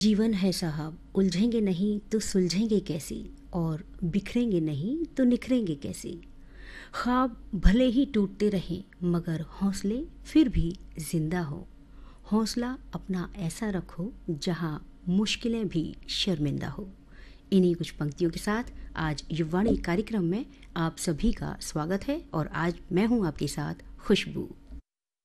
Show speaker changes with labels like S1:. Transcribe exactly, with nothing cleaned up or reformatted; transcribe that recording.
S1: जीवन है साहब, उलझेंगे नहीं तो सुलझेंगे कैसे, और बिखरेंगे नहीं तो निखरेंगे कैसे। ख्वाब भले ही टूटते रहें मगर हौसले फिर भी जिंदा हो। हौसला अपना ऐसा रखो जहाँ मुश्किलें भी शर्मिंदा हो। इन्हीं कुछ पंक्तियों के साथ आज युवाणी कार्यक्रम में आप सभी का स्वागत है और आज मैं हूँ आपके साथ खुशबू।